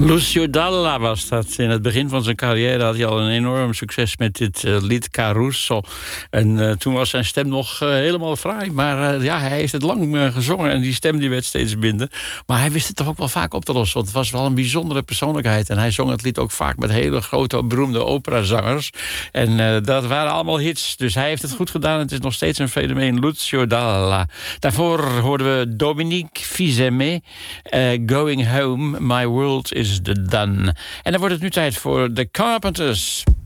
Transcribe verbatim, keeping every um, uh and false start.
Lucio Dalla was dat. In het begin van zijn carrière had hij al een enorm succes met dit uh, lied Caruso. En uh, toen was zijn stem nog uh, helemaal fraai. Maar uh, ja, hij heeft het lang uh, gezongen en die stem die werd steeds minder. Maar hij wist het toch ook wel vaak op te lossen. Want het was wel een bijzondere persoonlijkheid. En hij zong het lied ook vaak met hele grote, beroemde operazangers. En uh, dat waren allemaal hits. Dus hij heeft het goed gedaan. Het is nog steeds een fenomeen. Lucio Dalla. Daarvoor hoorden we Dominique Fils-Aimé. Uh, Going Home, My World is the Done. En dan wordt het nu tijd voor The Carpenters.